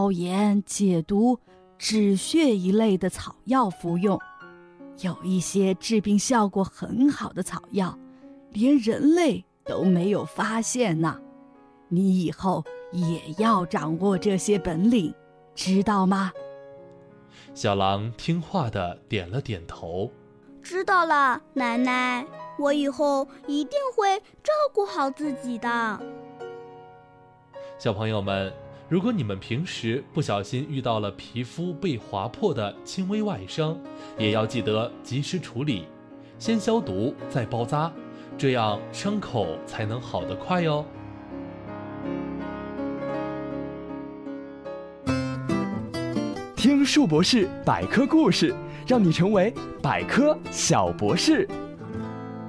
消炎、解毒、止血一类的草药服用。有一些治病效果很好的草药，连人类都没有发现呢。你以后也要掌握这些本领，知道吗？ 小狼听话地点了点头。 知道了，奶奶，我以后一定会照顾好自己的。 小朋友们，如果你们平时不小心遇到了皮肤被划破的轻微外伤，也要记得及时处理，先消毒再包扎，这样伤口才能好得快哦。 听树博士百科故事，让你成为百科小博士。